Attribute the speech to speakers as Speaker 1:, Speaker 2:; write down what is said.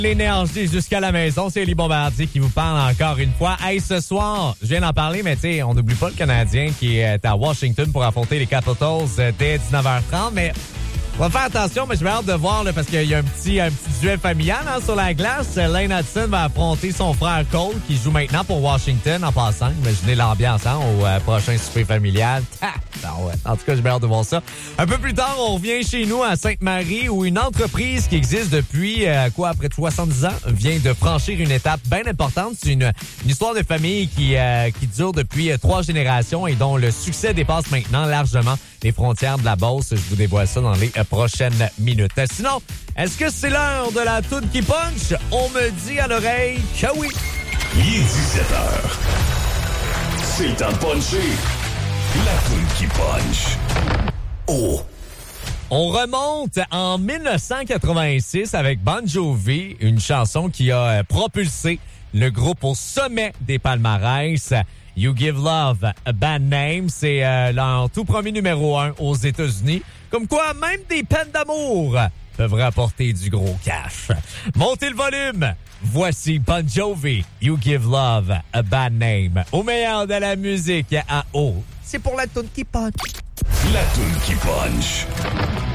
Speaker 1: L'énergie jusqu'à la maison, c'est Élie Bombardier qui vous parle encore une fois. Hey, ce soir, je viens d'en parler, mais tu sais, on n'oublie pas le Canadien qui est à Washington pour affronter les Capitals dès 19h30, mais on va faire attention, mais je vais hâte de voir là, parce qu'il y a un petit duel familial sur la glace. Lane Hudson va affronter son frère Cole qui joue maintenant pour Washington en passant. Imaginez l'ambiance au prochain souper familial. Ouais. En tout cas, j'ai hâte de voir ça. Un peu plus tard, on revient chez nous à Sainte-Marie où une entreprise qui existe depuis près de 70 ans vient de franchir une étape bien importante. C'est une histoire de famille qui dure depuis 3 générations et dont le succès dépasse maintenant largement les frontières de la Beauce. Je vous dévoile ça dans les prochaines minutes. Sinon, est-ce que c'est l'heure de la toune qui punch? On me dit à l'oreille que oui.
Speaker 2: Il est 17h. C'est temps de puncher. La toune qui punch. Oh!
Speaker 1: On remonte en 1986 avec Bon Jovi, une chanson qui a propulsé le groupe au sommet des palmarès. You Give Love a Bad Name, c'est leur tout premier numéro 1 aux États-Unis. Comme quoi, même des peines d'amour peuvent rapporter du gros cash. Montez le volume. Voici Bon Jovi, You Give Love a Bad Name. Au meilleur de la musique à haut. C'est pour la toune qui punch.
Speaker 2: La toune qui punch.